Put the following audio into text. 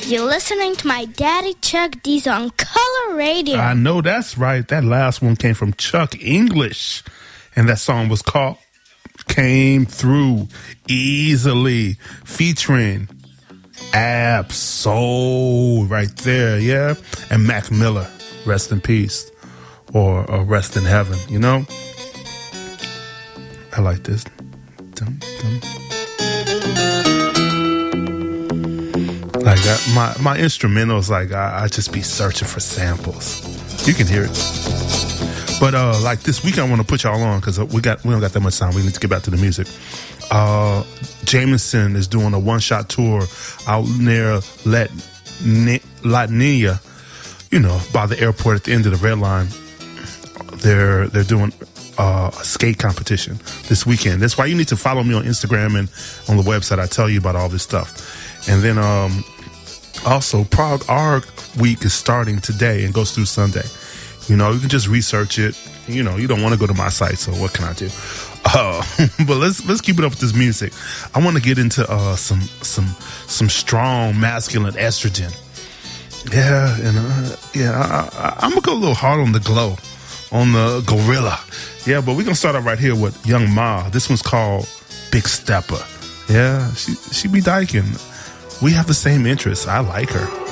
You're listening to my daddy Chuck D's on Color Radio. I know that's right. That last one came from Chuck English. And that song was called Came Through Easily, featuring Ab-Soul right there, yeah? And Mac Miller, rest in peace. Or rest in heaven, you know? I like this. Dum, dum. Like my instrumentals, like I just be searching for samples. You can hear it. But like this week, I want to put y'all on because we don't got that much time. We need to get back to the music. Jameson is doing a one-shot tour out near Latnia, you know, by the airport at the end of the Red Line. They're doing a skate competition this weekend. That's why you need to follow me on Instagram and on the website. I tell you about all this stuff. And then also Prog Arc Week is starting today and goes through Sunday. You know, you can just research it. You know, you don't want to go to my site, so what can I do? But let's keep it up with this music. I want to get into some strong masculine estrogen. Yeah, and I'm gonna go a little hard on the glow, on the gorilla. Yeah, but we're gonna start off right here with Young Ma. This one's called Big Stepper. Yeah, she be dyking. We have the same interests. I like her.